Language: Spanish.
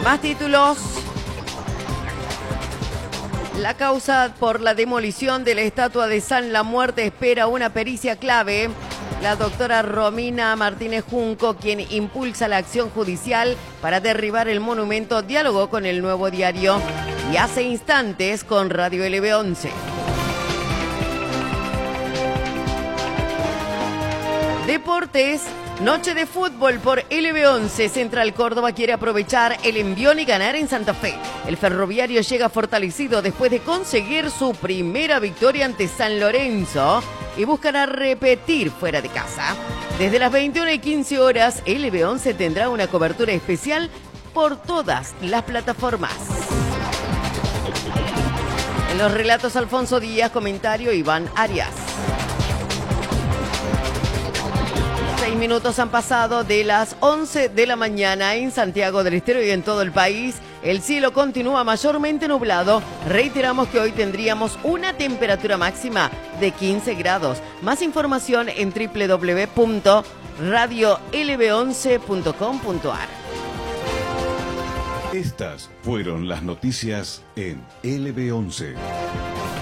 Más títulos. La causa por la demolición de la estatua de San La Muerte espera una pericia clave. La doctora Romina Martínez Junco, quien impulsa la acción judicial para derribar el monumento, dialogó con El Nuevo Diario y hace instantes con Radio LB11. Deportes. Noche de fútbol por LB11. Central Córdoba quiere aprovechar el envión y ganar en Santa Fe. El Ferroviario llega fortalecido después de conseguir su primera victoria ante San Lorenzo y buscará repetir fuera de casa. Desde las 21:15 LB11 tendrá una cobertura especial por todas las plataformas. En los relatos, Alfonso Díaz, comentario Iván Arias. 6 minutos han pasado de las 11 de la mañana en Santiago del Estero y en todo el país. El cielo continúa mayormente nublado. Reiteramos que hoy tendríamos una temperatura máxima de 15 grados. Más información en www.radiolb11.com.ar. Estas fueron las noticias en LB11.